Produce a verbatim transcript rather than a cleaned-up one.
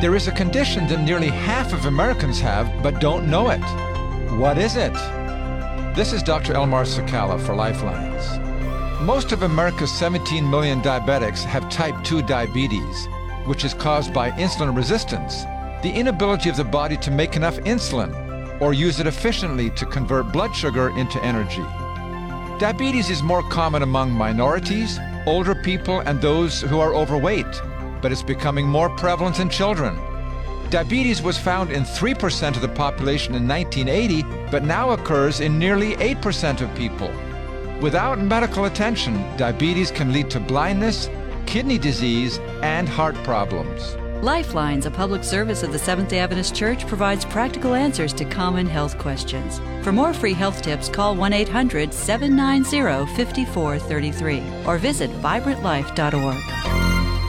there is a condition that nearly half of Americans have but don't know it. What is it? This is Doctor Elmar Sakala for Lifelines. Most of America's seventeen million diabetics have type two diabetes, which is caused by insulin resistance, the inability of the body to make enough insulin or use it efficiently to convert blood sugar into energy. Diabetes is more common among minorities, older people, and those who are overweight, but it's becoming more prevalent in children. Diabetes was found in three percent of the population in nineteen eighty, but now occurs in nearly eight percent of people. Without medical attention, diabetes can lead to blindness, kidney disease, and heart problems. Lifelines, a public service of the Seventh-day Adventist Church, provides practical answers to common health questions. For more free health tips, call one eight hundred, seven nine zero, five four three three or visit vibrant life dot org.